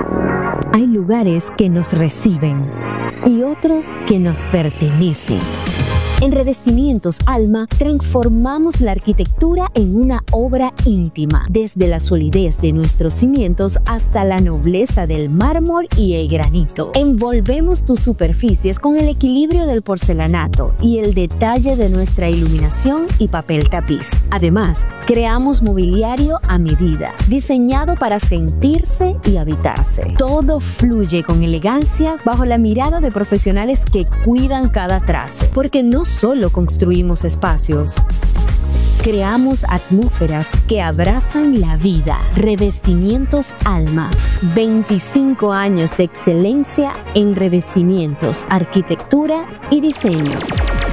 Hay lugares que nos reciben y otros que nos pertenecen. En Revestimientos Alma transformamos la arquitectura en una obra íntima, desde la solidez de nuestros cimientos hasta la nobleza del mármol y el granito. Envolvemos tus superficies con el equilibrio del porcelanato y el detalle de nuestra iluminación y papel tapiz. Además, creamos mobiliario a medida, diseñado para sentirse y habitarse. Todo fluye con elegancia bajo la mirada de profesionales que cuidan cada trazo, porque no solo construimos espacios, creamos atmósferas que abrazan la vida. Revestimientos Alma, 25 años de excelencia en revestimientos, arquitectura y diseño.